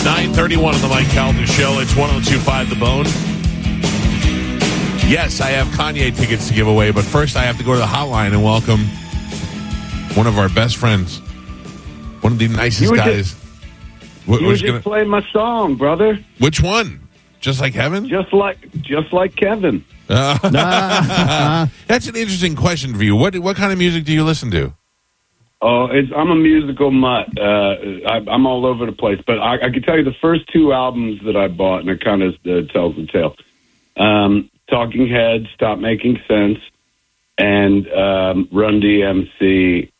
9:31 on the Mike Calda Show. It's 102.5 The Bone. Yes, I have Kanye tickets to give away, but first I have to go to the hotline and welcome one of our best friends, one of the nicest guys. You just play my song, brother. Which one? Just like heaven? Just like Kevin. That's an interesting question for you. What kind of music do you listen to? Oh, I'm a musical mutt. I'm all over the place, but I can tell you the first two albums that I bought, and it kind of tells the tale. Talking Heads, Stop Making Sense, and Run DMC.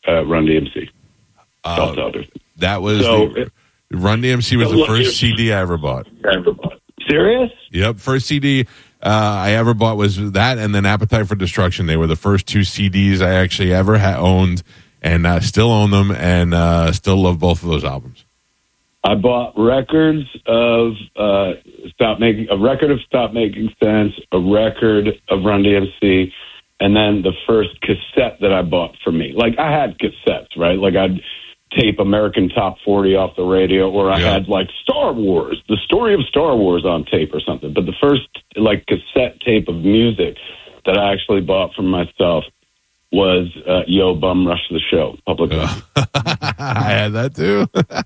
That was Run DMC was the first CD I ever bought. Serious? Yep, first CD I ever bought was that, and then Appetite for Destruction. They were the first two CDs I actually ever owned. And I still own them, and still love both of those albums. I bought records of Stop Making Sense, a record of Run DMC, and then the first cassette that I bought for me. Like, I had cassettes, right? Like, I'd tape American Top 40 off the radio, or I had, like, Star Wars, the story of Star Wars on tape or something. But the first, like, cassette tape of music that I actually bought for myself was Yo Bum Rush the Show, Public Domain. I had that too.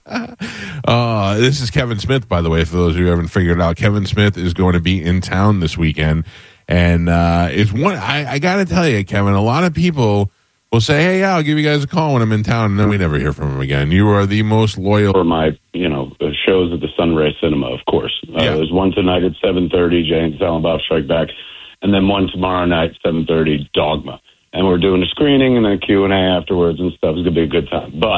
This is Kevin Smith, by the way, for those of you who haven't figured it out. Kevin Smith is going to be in town this weekend. And it's one, I got to tell you, Kevin, a lot of people will say, hey, yeah, I'll give you guys a call when I'm in town. And then we never hear from him again. You are the most loyal. For my, shows at the Sunray Cinema, of course. There's one tonight at 7:30, Jay and Silent Bob Strike Back. And then one tomorrow night, 7:30, Dogma. And we're doing a screening and a Q&A afterwards and stuff. It's going to be a good time. But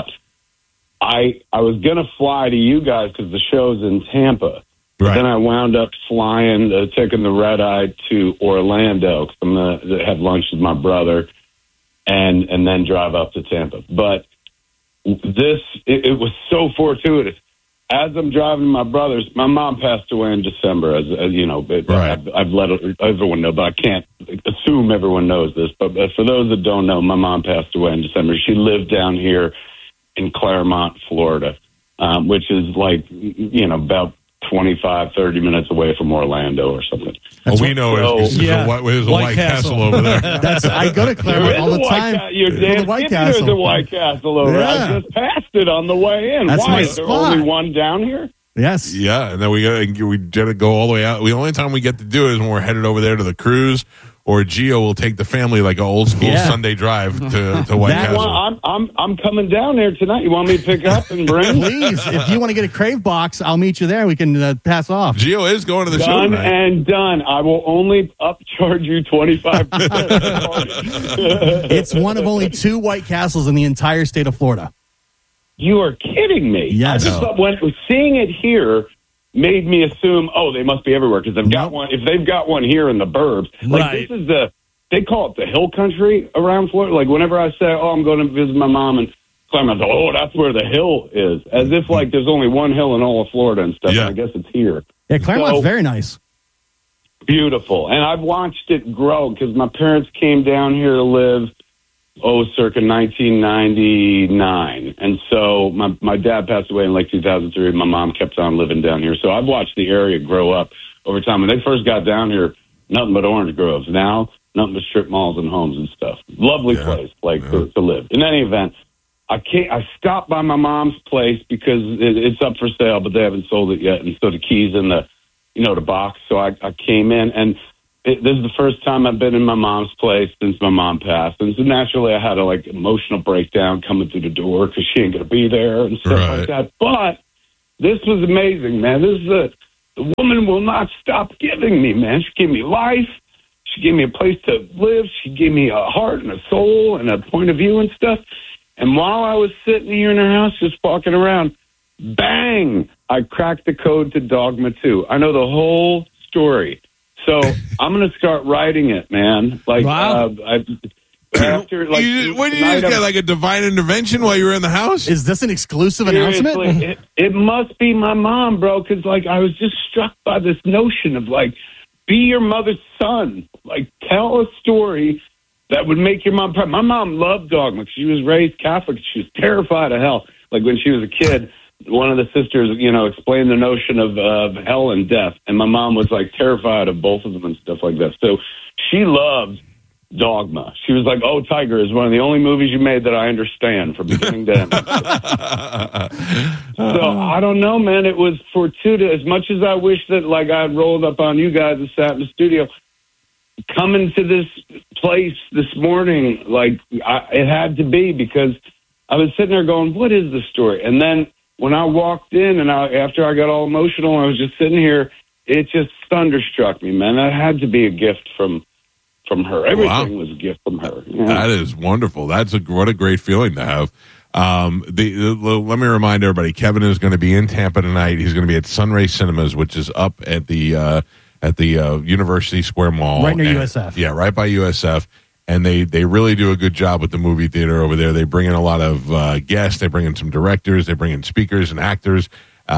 I was going to fly to you guys because the show's in Tampa. But then I wound up taking the red eye to Orlando because I'm going to have lunch with my brother and then drive up to Tampa. But it was so fortuitous. As I'm driving my brother's, my mom passed away in December, as you know. I've let everyone know, but I can't assume everyone knows this. But for those that don't know, my mom passed away in December. She lived down here in Claremont, Florida, which is like, about 25, 30 minutes away from Orlando or something. Well, we know there's a White Castle over there. I go to Claremont all the time. You're damn right there's a White Castle over there. I just passed it on the way in. That's Why? Is there only one down here? Yes. Yeah, and then we gotta go all the way out. The only time we get to do it is when we're headed over there to the cruise, or Gio will take the family like an old school Sunday drive to White Castle. I'm coming down there tonight. You want me to pick up and bring? Please, if you want to get a Crave box, I'll meet you there. We can pass off. Gio is going to the show tonight. Done and done. I will only upcharge you 25%. It's one of only 2 White Castles in the entire state of Florida. You are kidding me. Yes. I just thought seeing it here made me assume, they must be everywhere because they've got one. If they've got one here in the burbs, this is they call it the hill country around Florida. Like whenever I say, I'm going to visit my mom and Claremont, that's where the hill is, as if like there's only one hill in all of Florida and stuff. Yeah. And I guess it's here. Yeah, Claremont's very nice. Beautiful. And I've watched it grow because my parents came down here to live circa 1999. And so my dad passed away in like 2003. My mom kept on living down here. So I've watched the area grow up over time. When they first got down here, nothing but orange groves. Now, nothing but strip malls and homes and stuff. Lovely place, to live. In any event, I stopped by my mom's place because it's up for sale, but they haven't sold it yet. And so the key's in the box. So I came in, and this is the first time I've been in my mom's place since my mom passed. And so naturally I had a emotional breakdown coming through the door because she ain't going to be there and stuff like that. But this was amazing, man. This is the woman will not stop giving me, man. She gave me life. She gave me a place to live. She gave me a heart and a soul and a point of view and stuff. And while I was sitting here in her house just walking around, bang, I cracked the code to Dogma 2. I know the whole story. So I'm going to start writing it, man. Wow. You just get like a divine intervention while you were in the house? Is this an exclusive announcement? It must be my mom, bro, because I was just struck by this notion of be your mother's son. Tell a story that would make your mom proud. My mom loved Dogma. She was raised Catholic. She was terrified of hell. When she was a kid, one of the sisters, explained the notion of hell and death, and my mom was like terrified of both of them and stuff like that. So she loved Dogma. She was like, "Oh, Tiger is one of the only movies you made that I understand from beginning to end." So I don't know, man. It was fortuitous. As much as I wish that, like, I'd rolled up on you guys and sat in the studio, coming to this place this morning, like, it had to be, because I was sitting there going, "What is the story?" And then when I walked in, and after I got all emotional, I was just sitting here. It just thunderstruck me, man. That had to be a gift from her. Everything was a gift from her. Yeah. That is wonderful. What a great feeling to have. Let me remind everybody, Kevin is going to be in Tampa tonight. He's going to be at Sunray Cinemas, which is up at the University Square Mall, right near USF. Yeah, right by USF. And they really do a good job with the movie theater over there. They bring in a lot of guests. They bring in some directors. They bring in speakers and actors.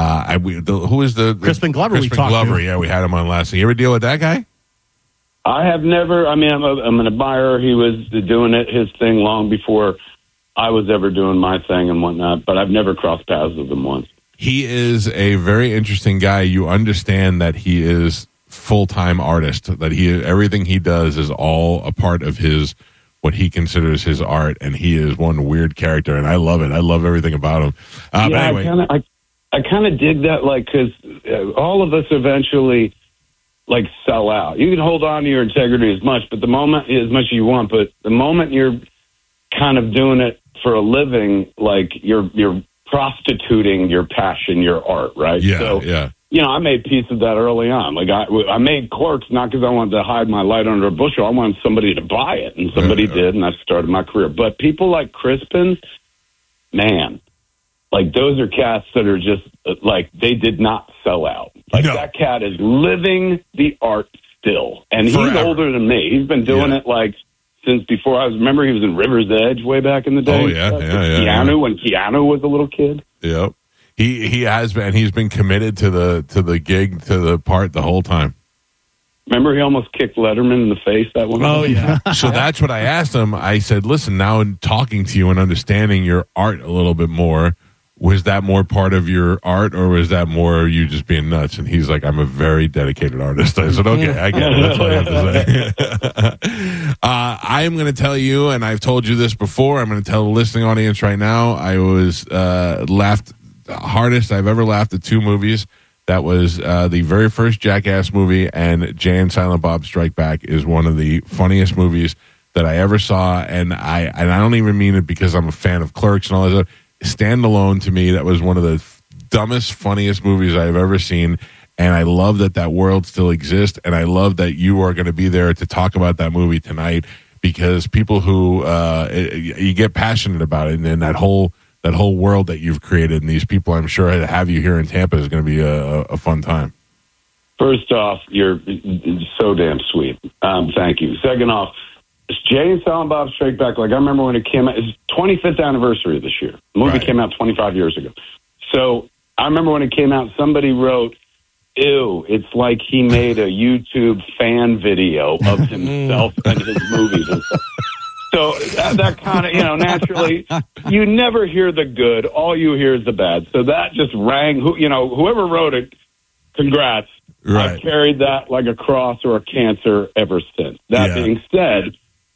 Who is the Crispin Glover? Crispin Glover. Yeah, we had him on last. You ever deal with that guy? I have never. I mean, I'm an admirer. He was doing his thing long before I was ever doing my thing and whatnot. But I've never crossed paths with him once. He is a very interesting guy. You understand that he is full-time artist. That everything he does is all a part of what he considers his art, and he is one weird character, and I love it. I love everything about him. But anyway, I kind of dig that, like, because all of us eventually, like, sell out. You can hold on to your integrity as much as much as you want, but the moment you're kind of doing it for a living, like, you're prostituting your passion, your art, right? Yeah, so, yeah. I made peace of that early on. Like, I made Clerks not because I wanted to hide my light under a bushel. I wanted somebody to buy it, and somebody did, and I started my career. But people like Crispin, man, like, those are cats that are just, like, they did not sell out. Like, that cat is living the art still. And Forever. He's older than me. He's been doing it, like, since before remember he was in River's Edge way back in the day. Oh, yeah. When Keanu was a little kid. Yep. He has been. He's been committed to the gig, to the part the whole time. Remember, he almost kicked Letterman in the face that one. Oh, yeah. So that's what I asked him. I said, "Listen, now in talking to you and understanding your art a little bit more, was that more part of your art, or was that more you just being nuts?" And he's like, "I'm a very dedicated artist." I said, "Okay, I get it. That's all I have to say." I am going to tell you, and I've told you this before, I'm going to tell the listening audience right now, I was laughed hardest I've ever laughed at two movies. That was the very first Jackass movie, and Jay and Silent Bob Strike Back is one of the funniest movies that I ever saw, and I don't even mean it because I'm a fan of Clerks and all that. Standalone, to me, that was one of the dumbest, funniest movies I've ever seen, and I love that world still exists, and I love that you are going to be there to talk about that movie tonight, because people who you get passionate about it, and then that whole world that you've created, and these people, I'm sure, have you here in Tampa is going to be a fun time. First off, you're so damn sweet. Thank you. Second off, Jay and Silent Bob Strike Back, like, I remember when it came out, it's 25th anniversary this year. The movie came out 25 years ago. So I remember when it came out, somebody wrote, "Ew, it's like he made a YouTube fan video of himself and his movies." And stuff. So that kind of, naturally, you never hear the good. All you hear is the bad. So that just rang, whoever wrote it, congrats. Right. I've carried that like a cross or a cancer ever since. That being said,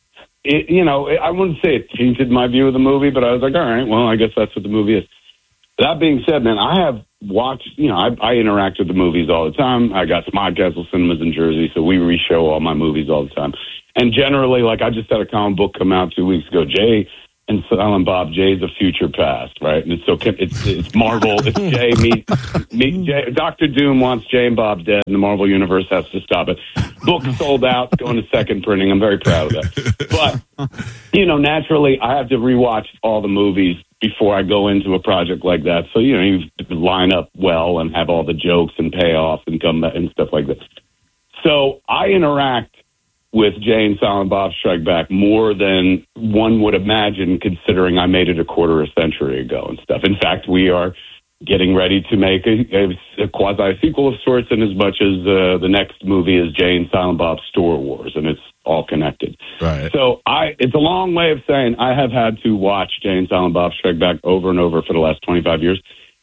I wouldn't say it tainted my view of the movie, but I was like, all right, well, I guess that's what the movie is. That being said, man, I have watched, I interact with the movies all the time. I got Smodcastle Cinemas in Jersey, so we re-show all my movies all the time. And generally, like, I just had a comic book come out 2 weeks ago, Jay and Silent Bob. Jay's a future past, right? And it's Marvel. It's Jay meet Jay. Dr. Doom wants Jay and Bob dead, and the Marvel Universe has to stop it. Book sold out, going to second printing. I'm very proud of that. But, naturally, I have to rewatch all the movies before I go into a project like that. So, you line up well and have all the jokes and payoffs and come back and stuff like that. So I interact with Jay and Silent Bob Strike Back more than one would imagine, considering I made it a quarter century ago and stuff. In fact, we are getting ready to make a quasi-sequel of sorts, in as much as the next movie is Jay and Silent Bob Store Wars, and it's all connected. Right. So it's a long way of saying I have had to watch Jay and Silent Bob Strike Back over and over for the last 25 years.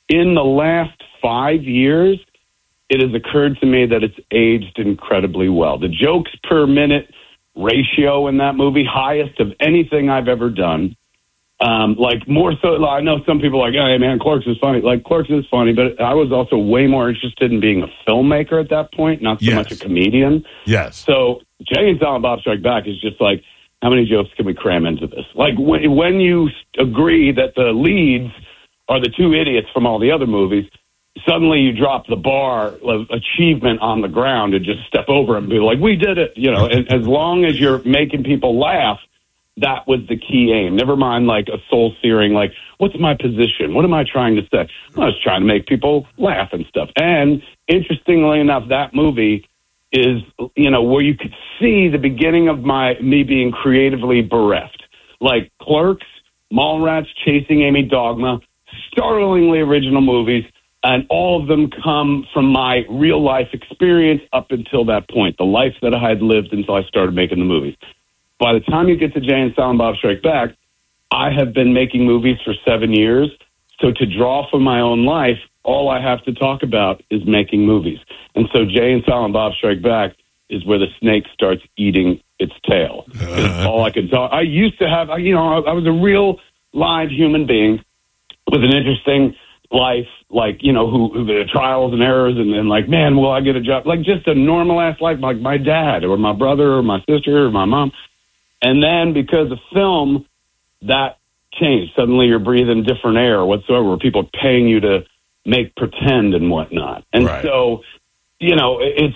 in the last 5 years, it has occurred to me that it's aged incredibly well. The jokes per minute ratio in that movie, highest of anything I've ever done. Like more so, I know some people are like, hey man, Clerks is funny. Like Clerks is funny, but I was also way more interested in being a filmmaker at that point, not so much a comedian. Yes. So Jay and Silent Bob Strike Back is just like, how many jokes can we cram into this? Like when you agree that the leads are the two idiots from all the other movies, suddenly you drop the bar of achievement on the ground and just step over and be like, we did it. You know, and as long as you're making people laugh, that was the key aim. Never mind like a soul-searing, like, what's my position? What am I trying to say? I was trying to make people laugh and stuff. And interestingly enough, that movie is, you know, where you could see the beginning of me being creatively bereft. Like Clerks, Mallrats, Chasing Amy, Dogma, startlingly original movies, and all of them come from my real-life experience up until that point, the life that I had lived until I started making the movies. By the time you get to Jay and Silent Bob Strike Back, I have been making movies for 7 years. So to draw from my own life, all I have to talk about is making movies. And so Jay and Silent Bob Strike Back is where the snake starts eating its tail. It's all I could talk. I used to have, you know, I was a real live human being with an interesting life, like, you know, who the trials and errors and like, man, will I get a job? Like just a normal ass life, like my dad or my brother or my sister or my mom. And then because of film, that changed. Suddenly you're breathing different air whatsoever, where people are paying you to make pretend and whatnot. And so, you know,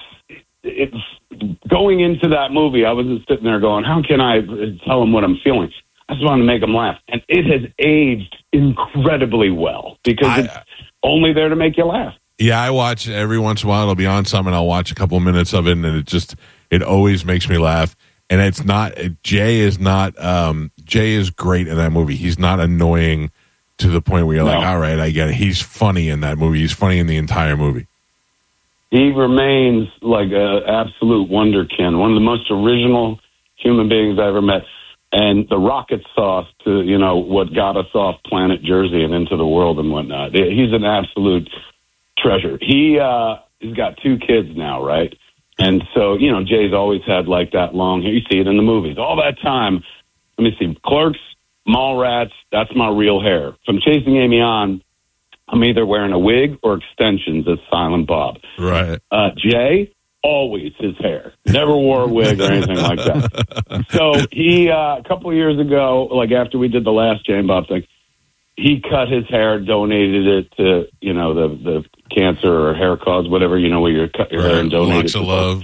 it's going into that movie, I wasn't sitting there going, how can I tell them what I'm feeling? I just wanted to make them laugh. And it has aged incredibly well because it's only there to make you laugh. Yeah, I watch every once in a while. It'll be on some, and I'll watch a couple of minutes of it, and it always makes me laugh. And it's not Jay is great in that movie. He's not annoying to the point where you're like, all right, I get it. He's funny in that movie. He's funny in the entire movie. He remains like an absolute wonderkin, one of the most original human beings I ever met. And the rocket sauce to, you know, what got us off planet Jersey and into the world and whatnot. He's an absolute treasure. He's got 2 kids now, right? And so, you know, Jay's always had like that long hair. You see it in the movies. All that time, let me see, Clerks, Mallrats, that's my real hair. From Chasing Amy on, I'm either wearing a wig or extensions as Silent Bob. Right. Jay, always his hair. Never wore a wig or anything like that. So he, a couple of years ago, like after we did the last Jay and Bob thing, he cut his hair, donated it to, you know, the cancer or hair cause, whatever, you know, where you cut your hair and donate Locks it. of love.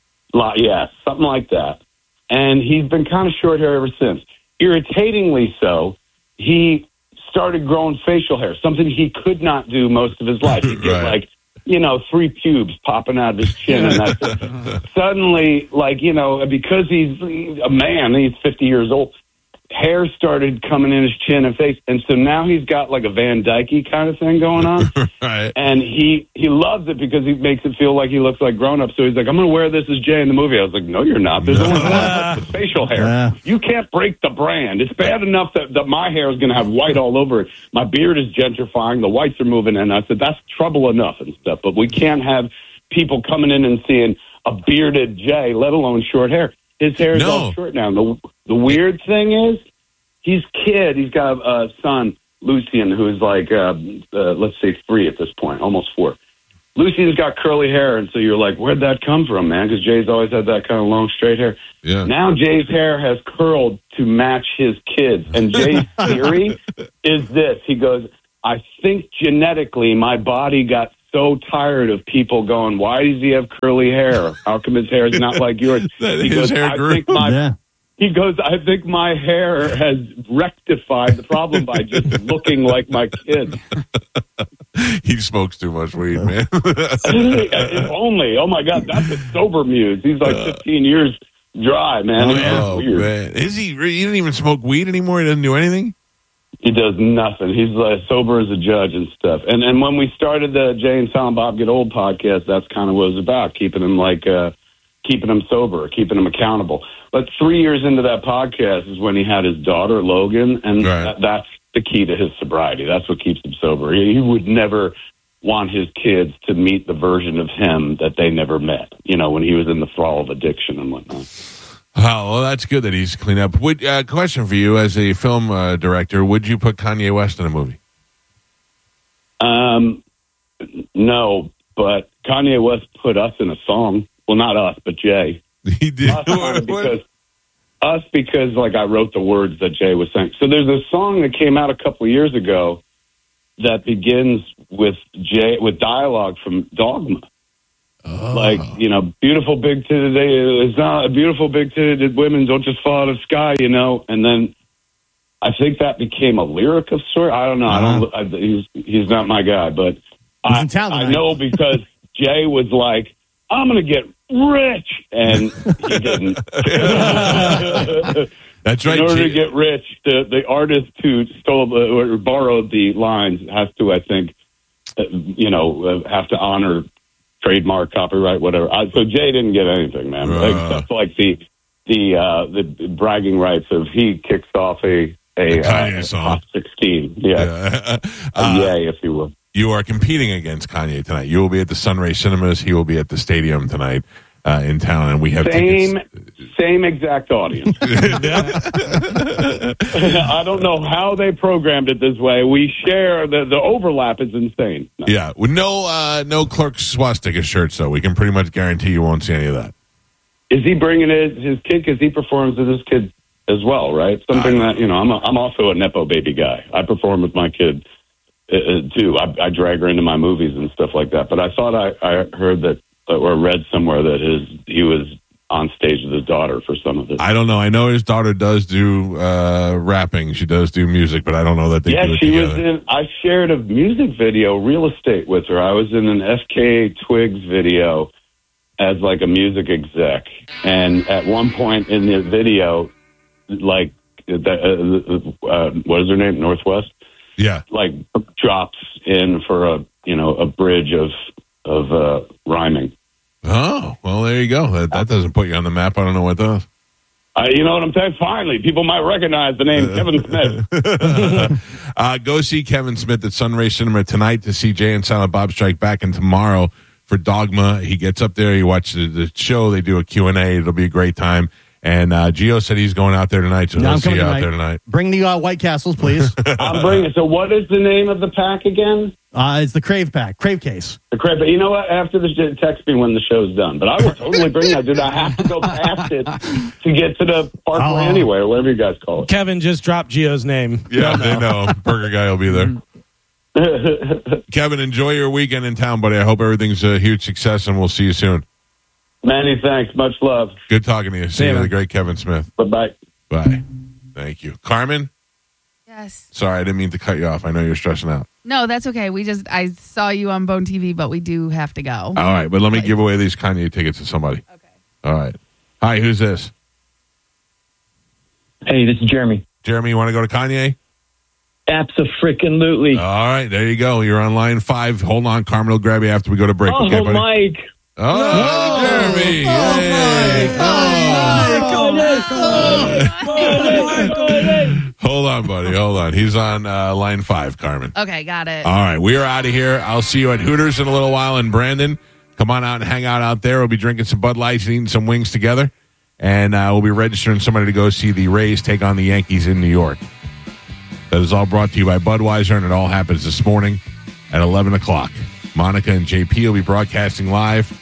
Yeah, something like that. And he's been kind of short hair ever since. Irritatingly so, he started growing facial hair, something he could not do most of his life. He'd get like, you know, 3 pubes popping out of his chin. And that's it. Suddenly, like, you know, because he's a man, he's 50 years old, hair started coming in his chin and face. And so now he's got like a Van Dyke kind of thing going on. Right. And he loves it because he makes it feel like he looks like grown up. So he's like, I'm going to wear this as Jay in the movie. I was like, no, you're not. There's only one with facial hair. Yeah. You can't break the brand. It's bad enough that my hair is going to have white all over it. My beard is gentrifying. The whites are moving in. I said, that's trouble enough and stuff. But we can't have people coming in and seeing a bearded Jay, let alone short hair. His hair is all short now. The weird thing is, he's got a son, Lucian, who's like, let's say 3 at this point, almost 4. Lucian's got curly hair, and so you're like, where'd that come from, man? Because Jay's always had that kind of long, straight hair. Yeah. Now Jay's hair has curled to match his kids. And Jay's theory is this. He goes, I think genetically my body got so tired of people going, why does he have curly hair? How come his hair is not like yours? He his goes, hair grew. He goes, I think my hair has rectified the problem by just looking like my kids. He smokes too much weed, man. If only. Oh, my God, that's a sober muse. He's like 15 years dry, man. Weird. Man. Is he? He didn't even smoke weed anymore? He doesn't do anything? He does nothing. He's sober as a judge and stuff. And when we started the Jay and Silent Bob Get Old podcast, that's kind of what it was about, keeping him sober, keeping him accountable. But 3 years into that podcast is when he had his daughter, Logan, and the key to his sobriety. That's what keeps him sober. He would never want his kids to meet the version of him that they never met, when he was in the thrall of addiction and whatnot. Oh, well, that's good that he's cleaned up. Question for you, as a film director, would you put Kanye West in a movie? No, but Kanye West put us in a song. Well, not us, but Jay. He did. Because like I wrote the words that Jay was saying. So there's a song that came out a couple of years ago that begins with dialogue from Dogma. Oh. Like, beautiful big titted, it's not a beautiful big titted women don't just fall out of the sky, and then I think that became a lyric of sort. I don't know. He's not my guy, but I know because Jay was like, I'm going to get rich, and he didn't. That's right. In order to get rich, the artist who stole or borrowed the lines has to, I think, have to honor trademark, copyright, whatever. So Jay didn't get anything, man. Except like the bragging rights of he kicks off a Kanye song. 16, yeah, yay, if you will. You are competing against Kanye tonight. You will be at the Sunray Cinemas. He will be at the Stadium tonight in town, and we have same exact audience. I don't know how they programmed it this way. We share the overlap is insane. No. Yeah, with no Clerk swastika shirts though. We can pretty much guarantee you won't see any of that. Is he bringing his kid? Because he performs with his kid as well, right? Something that I'm also a nepo baby guy. I perform with my kid. Too. I drag her into my movies and stuff like that. But I thought I heard that or read somewhere that he was on stage with his daughter for some of it. I don't know. I know his daughter does do rapping. She does do music, but I don't know that they do it together. I shared a music video, Real Estate, with her. I was in an FKA Twigs video as like a music exec. And at one point in the video, like, what is her name? Northwest? Yeah, like drops in for a bridge of rhyming. Oh, well, there you go. That doesn't put you on the map. I don't know what does. You know what I'm saying? Finally, people might recognize the name Kevin Smith. Go see Kevin Smith at Sunray Cinema tonight to see Jay and Silent Bob Strike Back, and tomorrow for Dogma. He gets up there. He watches the show. They do a Q&A. It'll be a great time. And Gio said he's going out there tonight, so he'll see you out there tonight. Bring the White Castles, please. I'm bringing. So what is the name of the pack again? It's the Crave Pack, Crave Case. The Crave. You know what? After this, text me when the show's done. But I will totally bring that, dude. I have to go past it to get to the Parkway anyway, or whatever you guys call it. Kevin just dropped Gio's name. Yeah, they know. Burger Guy will be there. Kevin, enjoy your weekend in town, buddy. I hope everything's a huge success, and we'll see you soon. Many thanks. Much love. Good talking to you. See you, the great Kevin Smith. Bye-bye. Bye. Thank you. Carmen? Yes. Sorry, I didn't mean to cut you off. I know you're stressing out. No, that's okay. I saw you on Bone TV, but we do have to go. All right, but let me give away these Kanye tickets to somebody. Okay. All right. Hi, who's this? Hey, this is Jeremy. Jeremy, you want to go to Kanye? Abso-freaking-lutely. All right, there you go. You're on line 5. Hold on, Carmen will grab you after we go to break. Oh, okay, buddy? Mike. Oh, Jeremy. Hold on, buddy. Hold on. He's on line 5, Carmen. Okay, got it. All right, we are out of here. I'll see you at Hooters in a little while in Brandon. Come on out and hang out there. We'll be drinking some Bud Lights and eating some wings together. And we'll be registering somebody to go see the Rays take on the Yankees in New York. That is all brought to you by Budweiser, and it all happens this morning at 11 o'clock. Monica and JP will be broadcasting live.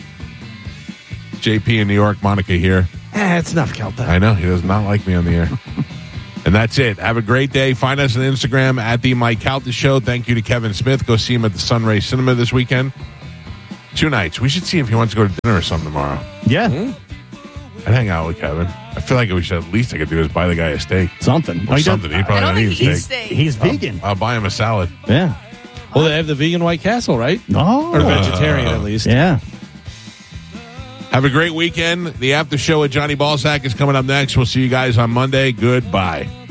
JP in New York, Monica here. It's enough, Kelta. I know. He does not like me on the air. And that's it. Have a great day. Find us on Instagram at The Mike Calta Show. Thank you to Kevin Smith. Go see him at the Sunray Cinema this weekend. 2 nights. We should see if he wants to go to dinner or something tomorrow. Yeah. I'd hang out with Kevin. I feel like we should at least I could do is buy the guy a steak. Something. Or something. He probably I don't not think eat he steak. eats steak. He's vegan. I'll buy him a salad. Yeah. Well, they have the vegan White Castle, right? Oh. Or vegetarian, at least. Yeah. Have a great weekend. The after show with Johnny Balzac is coming up next. We'll see you guys on Monday. Goodbye.